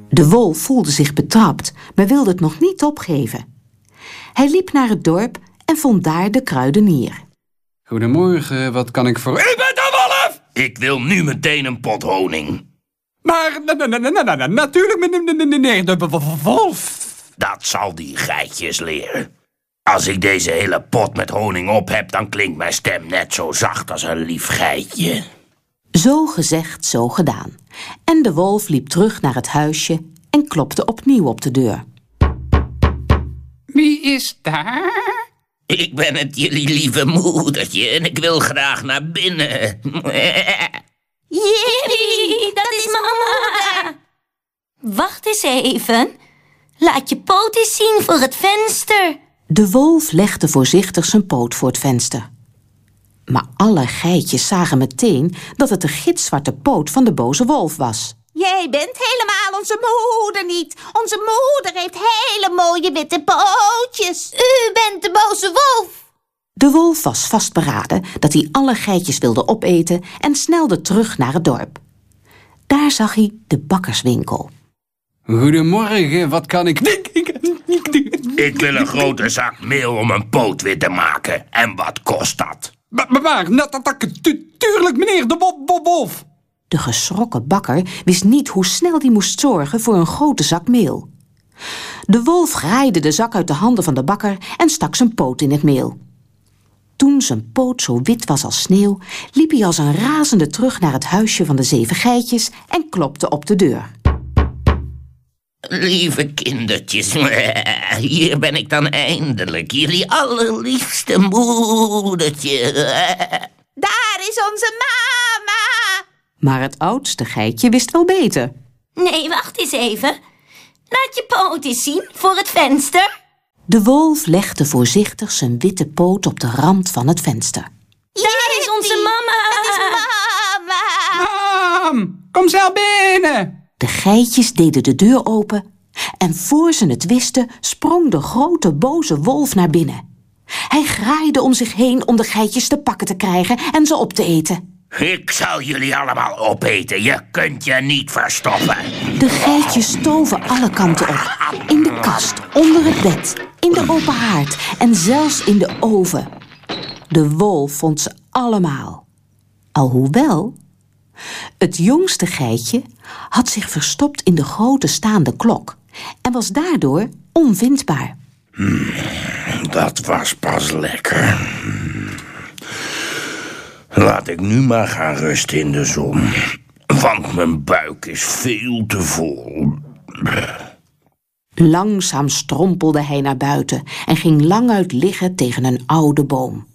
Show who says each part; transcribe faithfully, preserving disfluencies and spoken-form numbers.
Speaker 1: De wolf voelde zich betrapt, maar wilde het nog niet opgeven. Hij liep naar het dorp en vond daar de kruidenier.
Speaker 2: Goedemorgen, wat kan ik voor...
Speaker 3: U bent de wolf! Ik wil nu meteen een pot honing.
Speaker 2: Maar na, na, na, na, na, natuurlijk, meneer de wolf.
Speaker 3: Dat zal die geitjes leren. Als ik deze hele pot met honing op heb, dan klinkt mijn stem net zo zacht als een lief geitje.
Speaker 1: Zo gezegd, zo gedaan. En de wolf liep terug naar het huisje en klopte opnieuw op de deur.
Speaker 2: Wie is daar?
Speaker 3: Ik ben het jullie lieve moedertje en ik wil graag naar binnen.
Speaker 4: Jee, dat is mama. Wacht eens even. Laat je poot eens zien voor het venster.
Speaker 1: De wolf legde voorzichtig zijn poot voor het venster. Maar alle geitjes zagen meteen dat het de gitzwarte poot van de boze wolf was.
Speaker 5: Jij bent helemaal onze moeder niet. Onze moeder heeft hele mooie witte pootjes.
Speaker 4: U bent de boze wolf.
Speaker 1: De wolf was vastberaden dat hij alle geitjes wilde opeten en snelde terug naar het dorp. Daar zag hij de bakkerswinkel.
Speaker 2: Goedemorgen, wat kan ik...
Speaker 3: Ik wil een grote zak meel om een poot wit te maken. En wat kost dat?
Speaker 2: Maar, maar, natuurlijk, meneer de wolf.
Speaker 1: De geschrokken bakker wist niet hoe snel hij moest zorgen voor een grote zak meel. De wolf graaide de zak uit de handen van de bakker en stak zijn poot in het meel. Toen zijn poot zo wit was als sneeuw, liep hij als een razende terug naar het huisje van de zeven geitjes en klopte op de deur.
Speaker 3: Lieve kindertjes, hier ben ik dan eindelijk, jullie allerliefste moedertje.
Speaker 5: Daar is onze mama.
Speaker 1: Maar het oudste geitje wist wel beter.
Speaker 4: Nee, wacht eens even. Laat je poot eens zien voor het venster.
Speaker 1: De wolf legde voorzichtig zijn witte poot op de rand van het venster.
Speaker 4: Daar is onze mama.
Speaker 5: Dat is mama.
Speaker 2: Mam, kom snel binnen.
Speaker 1: De geitjes deden de deur open en voor ze het wisten sprong de grote boze wolf naar binnen. Hij graaide om zich heen om de geitjes te pakken te krijgen en ze op te eten.
Speaker 3: Ik zal jullie allemaal opeten, je kunt je niet verstoppen.
Speaker 1: De geitjes stoven alle kanten op. In de kast, onder het bed, in de open haard en zelfs in de oven. De wolf vond ze allemaal. Alhoewel, het jongste geitje had zich verstopt in de grote staande klok en was daardoor onvindbaar.
Speaker 3: Hmm, dat was pas lekker. Laat ik nu maar gaan rusten in de zon, want mijn buik is veel te vol.
Speaker 1: Langzaam strompelde hij naar buiten en ging languit liggen tegen een oude boom.